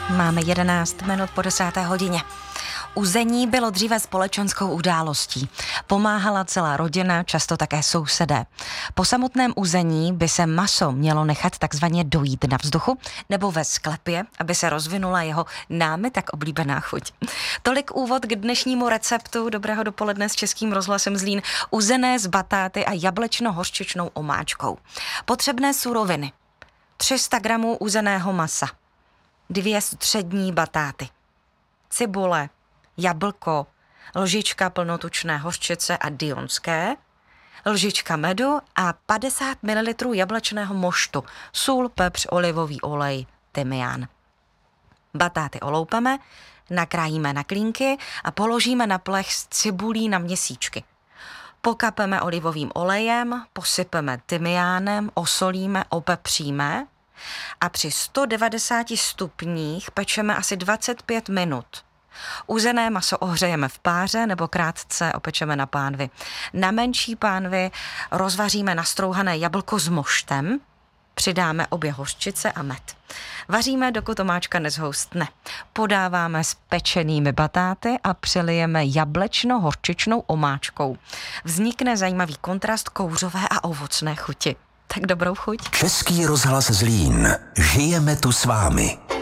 Máme 11 minut po 10. hodině. Uzení bylo dříve společenskou událostí. Pomáhala celá rodina, často také sousedé. Po samotném uzení by se maso mělo nechat takzvaně dojít na vzduchu nebo ve sklepě, aby se rozvinula jeho námi tak oblíbená chuť. Tolik úvod k dnešnímu receptu. Dobrého dopoledne s Českým rozhlasem Zlín. Uzené z batáty a jablečno-hořčičnou omáčkou. Potřebné suroviny: 300 gramů uzeného masa, 2 střední batáty, cibule, jablko, lžička plnotučné hořčice a dionské, lžička medu a 50 ml jablečného moštu, sůl, pepř, olivový olej, tymián. Batáty oloupeme, nakrájíme na klínky a položíme na plech s cibulí na měsíčky. Pokapeme olivovým olejem, posypeme tymiánem, osolíme, opepříme a při 190 stupních pečeme asi 25 minut. Uzené maso ohřejeme v páře nebo krátce opečeme na pánvi. Na menší pánvi rozvaříme nastrouhané jablko s moštem, přidáme obě hořčice a med. Vaříme, dokud omáčka nezhoustne. Podáváme s pečenými batáty a přelijeme jablečno-hořčičnou omáčkou. Vznikne zajímavý kontrast kouřové a ovocné chuti. Tak dobrou chuť. Český rozhlas Zlín. Žijeme tu s vámi.